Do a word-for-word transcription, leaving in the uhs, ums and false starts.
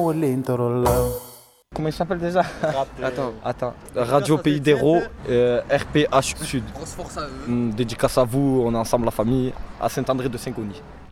Comment il s'appelle déjà? Attends, Attends. Radio Pays d'Hérault, euh, R P H Sud. grosse force à eux. Hum, Dédicace à vous, on est ensemble la famille, à Saint-André de Saint-Cony.